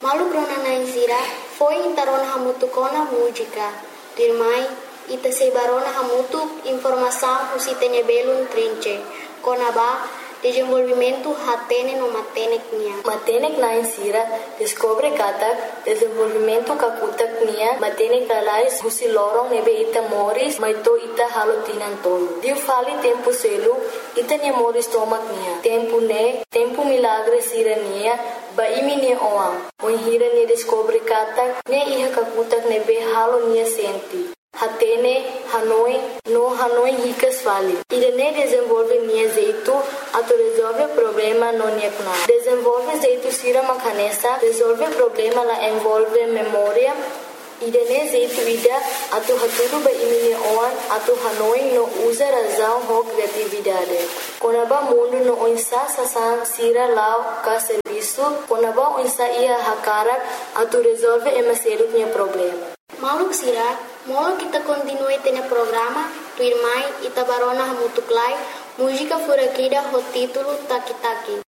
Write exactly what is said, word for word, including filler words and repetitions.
Malu brona naizira foi intarona hamutu kona música. Dirmai ita sebarona hamutu informação usitene belun trinche. Konaba desenvolvimento hatene no matenek nia. Matenek na insira descobre kata desenvolvimento kakutak nia matenek dalais husilorong nebe ita moris maito ita halotinan tolo. Dio fali tempo selu ita nia moris tomak nia. Tempo ne tempo milagre sira nia ba imi nia oang. Moihira nia descobre kata ne iha kakutak nebe halo nia senti. Hatene, Hanoi, no Hanoi ricas fali. Irene desenvolve nia zeito, ato resolve problema no nia kuna. Desenvolve zeito sira makanesa, resolve problema la envolve memória. Irene zeito ida, ato haturu ba imini oan, ato Hanoi no usa razão ho criatividade. Konaba mundo no oinsa sasan sira lao ka serviço, konaba oinsa ia hakarak, ato resolve emaseru nia problema. Maluk sira, molo kita continue tene programa, tu irmai ita barona hamutuklai, música furakida ho título Taki Taki.